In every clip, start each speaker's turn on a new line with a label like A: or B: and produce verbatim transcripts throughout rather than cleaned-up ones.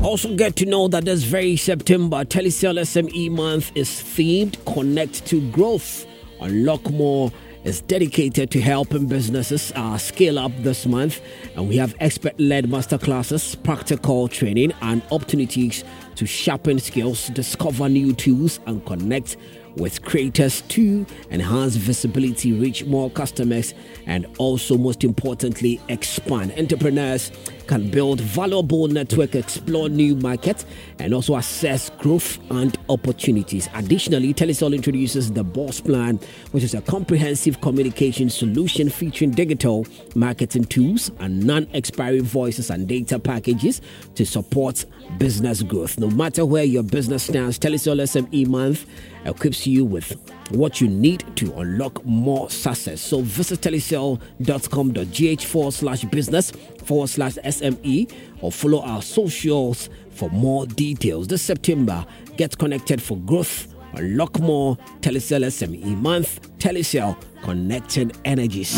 A: Also get to know that this very September, Telecel S M E month is themed Connect to Growth. Unlock More is dedicated to helping businesses uh, scale up this month, and we have expert-led masterclasses, practical training, and opportunities to sharpen skills, discover new tools, and connect with creators to enhance visibility, reach more customers, and also, most importantly, expand. Entrepreneurs can build valuable network, explore new markets, and also assess growth and opportunities. Additionally, Telecel introduces the Boss Plan, which is a comprehensive communication solution featuring digital marketing tools and non-expiring voices and data packages to support business growth. No matter where your business stands, Telecel S M E Month equips you with what you need to unlock more success. So visit telecel.com.gh forward slash business forward slash SME or follow our socials for more details. This September, get connected for growth. Unlock more. Telecel S M E Month. Telecel, connecting energies.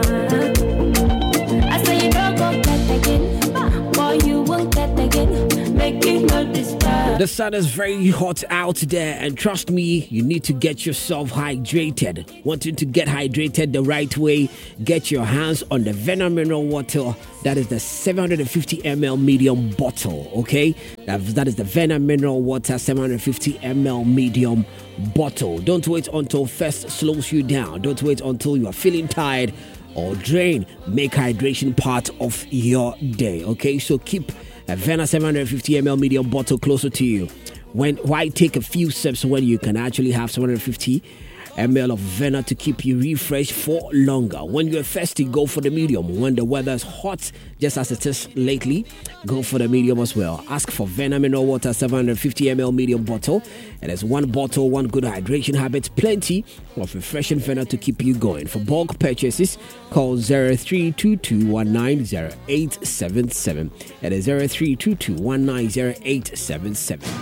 B: I say you don't go get again, boy, you won't get again. Make it not disturb.
A: The sun is very hot out there, and trust me, you need to get yourself hydrated. Wanting to get hydrated the right way? Get your hands on the Venom Mineral Water. That is the seven hundred fifty milliliter medium bottle, okay? That, that is the Venom Mineral Water seven hundred fifty milliliter medium bottle. Don't wait until thirst slows you down. Don't wait until you are feeling tired or drained. Make hydration part of your day, okay? So keep a Venom seven hundred fifty milliliter medium bottle closer to you. When why take a few sips when you can actually have seven hundred fifty milliliters of Venom to keep you refreshed for longer? When you're thirsty, go for the medium. When the weather is hot, just as it is lately, go for the medium as well. Ask for Venom Mineral Water seven hundred fifty milliliter medium bottle. It is one bottle, one good hydration habit, plenty of refreshing Venom to keep you going. For bulk purchases, call zero three two two one nine zero eight seven seven. It is zero three two two one nine zero eight seven seven.